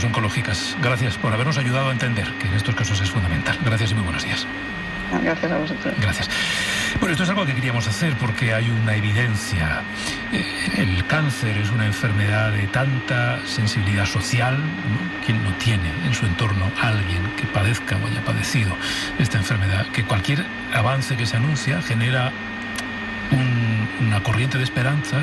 Seguros Oncológicas. Gracias por habernos ayudado a entender que en estos casos es fundamental. Gracias y muy buenos días. Gracias a vosotros. Gracias. Bueno, esto es algo que queríamos hacer porque hay una evidencia. El cáncer es una enfermedad de tanta sensibilidad social, ¿no? ¿Quién no tiene en su entorno a alguien que padezca o haya padecido esta enfermedad? Que cualquier avance que se anuncia genera una corriente de esperanza,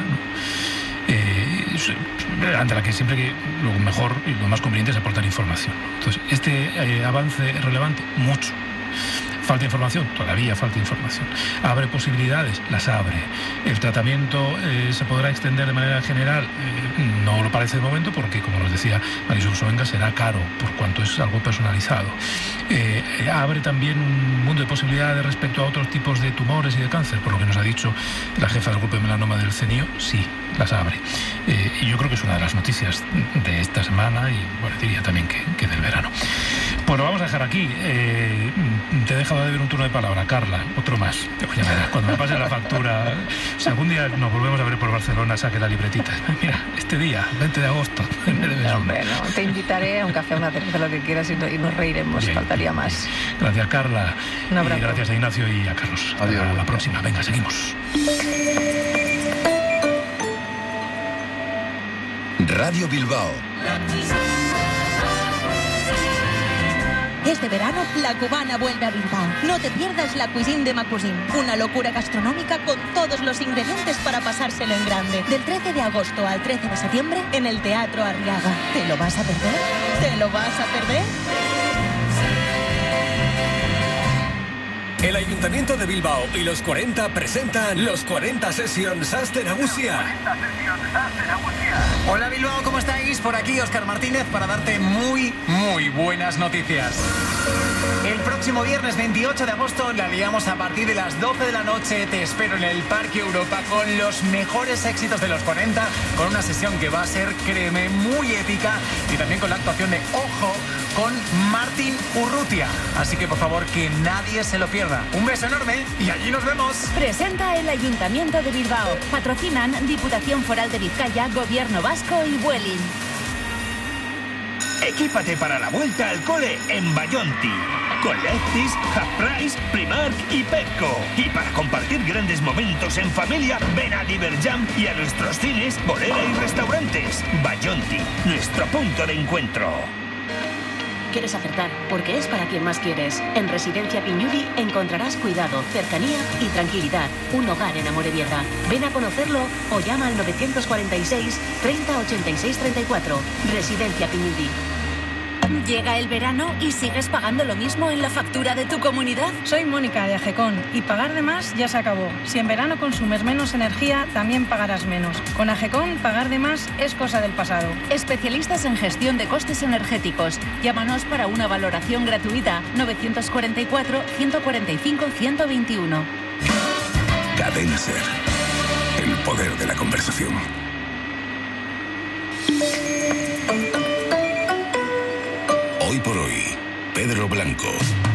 ¿no? Ante la que siempre que lo mejor y lo más conveniente es aportar información. Entonces, este avance es relevante, mucho. Falta información, todavía falta información. ¿Abre posibilidades? Las abre. ¿El tratamiento se podrá extender de manera general? No lo parece de momento porque, como nos decía Marisol Soenga, será caro por cuanto es algo personalizado. Abre también un mundo de posibilidades respecto a otros tipos de tumores y de cáncer, por lo que nos ha dicho la jefa del grupo de melanoma del CENIO, sí, las abre. Y yo creo que es una de las noticias de esta semana y, bueno, diría también que del verano. Pues lo vamos a dejar aquí. Te he dejado de ver un turno de palabra, Carla, otro más. Oye, cuando me pase la factura, si algún día nos volvemos a ver por Barcelona, saque la libretita. Mira, este día, 20 de agosto, no, hombre, no, te invitaré a un café, a una cerveza, lo que quieras y nos reiremos. Bien. Faltaría más. Gracias, Carla. Un abrazo. Y gracias a Ignacio y a Carlos. Adiós. Hasta la próxima. Venga, seguimos. Radio Bilbao. Este verano, La Cubana vuelve a Bilbao. No te pierdas la Cuisine de Macusin, una locura gastronómica con todos los ingredientes para pasárselo en grande. Del 13 de agosto al 13 de septiembre en el Teatro Arriaga. ¿Te lo vas a perder? ¿Te lo vas a perder? El Ayuntamiento de Bilbao y los 40 presentan los 40 Sessions Aste Nagusia. Hola Bilbao, ¿cómo estáis? Por aquí Óscar Martínez para darte muy buenas noticias. El próximo viernes 28 de agosto la liamos a partir de las 12 de la noche. Te espero en el Parque Europa con los mejores éxitos de los 40, con una sesión que va a ser, créeme, muy épica y también con la actuación de Ojo con Martín Urrutia. Así que por favor que nadie se lo pierda. Un beso enorme y allí nos vemos. Presenta el Ayuntamiento de Bilbao. Patrocinan Diputación Foral de Vizcaya, Gobierno Vasco y Vueling. Equípate para la vuelta al cole en Bayonti. Con Lefties, Half Price, Primark y Pepco. Y para compartir grandes momentos en familia, ven a Diverjam y a nuestros cines, bolera y restaurantes. Bayonti, nuestro punto de encuentro. Quieres acertar, porque es para quien más quieres. En Residencia Piñuri encontrarás cuidado, cercanía y tranquilidad. Un hogar en Amorebieta. Ven a conocerlo o llama al 946 30 86 34. Residencia Piñuri. ¿Llega el verano y sigues pagando lo mismo en la factura de tu comunidad? Soy Mónica de Agecon y pagar de más ya se acabó. Si en verano consumes menos energía, también pagarás menos. Con Agecon, pagar de más es cosa del pasado. Especialistas en gestión de costes energéticos. Llámanos para una valoración gratuita. 944 145 121. Cadena Ser. El poder de la conversación. Hoy por hoy, Pedro Blanco.